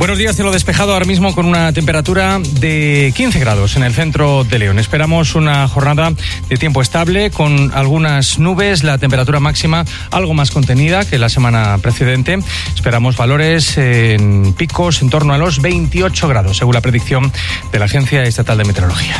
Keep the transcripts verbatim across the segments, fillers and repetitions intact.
Buenos días, cielo despejado ahora mismo con una temperatura de quince grados en el centro de León. Esperamos una jornada de tiempo estable con algunas nubes, la temperatura máxima algo más contenida que la semana precedente. Esperamos valores en picos en torno a los veintiocho grados, según la predicción de la Agencia Estatal de Meteorología.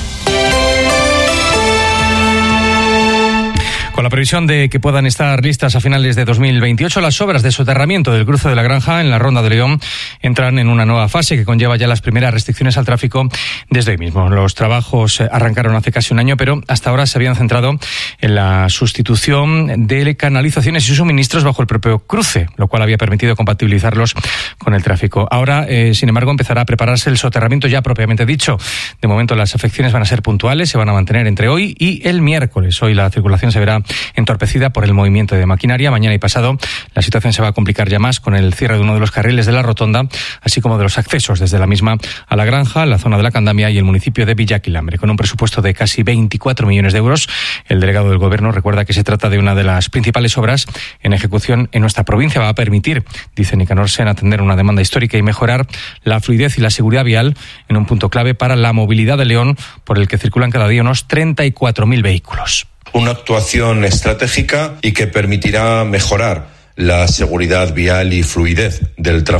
Con la previsión de que puedan estar listas a finales de dos mil veintiocho, las obras de soterramiento del cruce de la Granja en la Ronda de León entran en una nueva fase que conlleva ya las primeras restricciones al tráfico desde hoy mismo. Los trabajos arrancaron hace casi un año, pero hasta ahora se habían centrado en la sustitución de canalizaciones y suministros bajo el propio cruce, lo cual había permitido compatibilizarlos con el tráfico. Ahora, eh, sin embargo, empezará a prepararse el soterramiento ya propiamente dicho. De momento las afecciones van a ser puntuales, se van a mantener entre hoy y el miércoles. Hoy la circulación se verá entorpecida por el movimiento de maquinaria. Mañana y pasado la situación se va a complicar ya más con el cierre de uno de los carriles de la rotonda, así como de los accesos desde la misma a la Granja, la zona de la Candamia y el municipio de Villaquilambre. Con un presupuesto de casi veinticuatro millones de euros, el delegado del Gobierno recuerda que se trata de una de las principales obras en ejecución en nuestra provincia. Va a permitir, dice Nicanor Sen, atender una demanda histórica y mejorar la fluidez y la seguridad vial en un punto clave para la movilidad de León, por el que circulan cada día unos treinta y cuatro mil vehículos. Una actuación estratégica y que permitirá mejorar la seguridad vial y fluidez del tráfico.